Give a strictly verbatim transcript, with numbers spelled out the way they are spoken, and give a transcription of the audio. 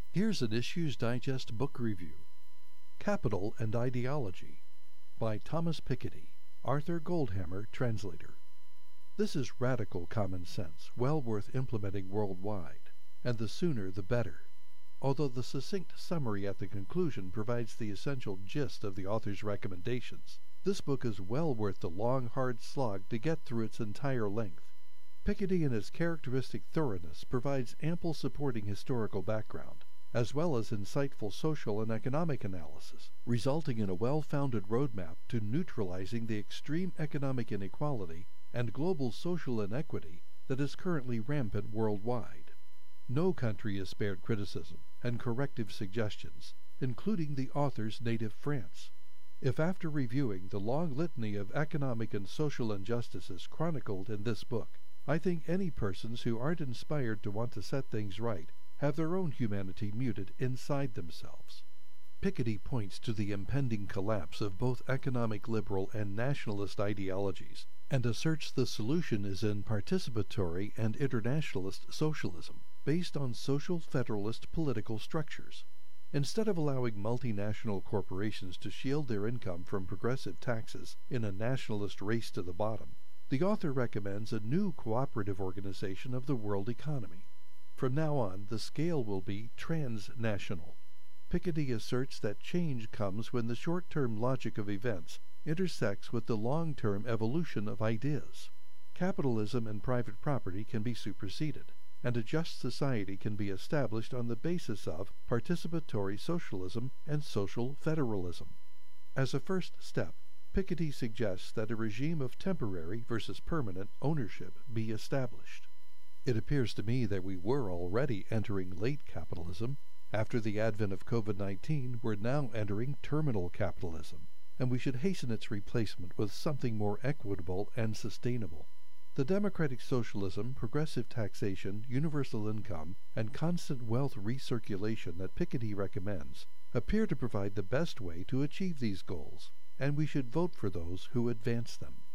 Here's an Issues Digest book review. Capital and Ideology by Thomas Piketty, Arthur Goldhammer, translator. This is radical common sense, well worth implementing worldwide, and the sooner the better. Although the succinct summary at the conclusion provides the essential gist of the author's recommendations, this book is well worth the long, hard slog to get through its entire length. Piketty in his characteristic thoroughness provides ample supporting historical background, as well as insightful social and economic analysis, resulting in a well-founded roadmap to neutralizing the extreme economic inequality and global social inequity that is currently rampant worldwide. No country is spared criticism and corrective suggestions, including the author's native France. If after reviewing the long litany of economic and social injustices chronicled in this book, I think any persons who aren't inspired to want to set things right have their own humanity muted inside themselves. Piketty points to the impending collapse of both economic liberal and nationalist ideologies, and asserts the solution is in participatory and internationalist socialism, based on social federalist political structures. Instead of allowing multinational corporations to shield their income from progressive taxes in a nationalist race to the bottom, the author recommends a new cooperative organization of the world economy. From now on, the scale will be transnational. Piketty asserts that change comes when the short-term logic of events intersects with the long-term evolution of ideas. Capitalism and private property can be superseded, and a just society can be established on the basis of participatory socialism and social federalism. As a first step, Piketty suggests that a regime of temporary versus permanent ownership be established. It appears to me that we were already entering late capitalism. After the advent of COVID nineteen, we're now entering terminal capitalism, and we should hasten its replacement with something more equitable and sustainable. The democratic socialism, progressive taxation, universal income, and constant wealth recirculation that Piketty recommends appear to provide the best way to achieve these goals, and we should vote for those who advance them.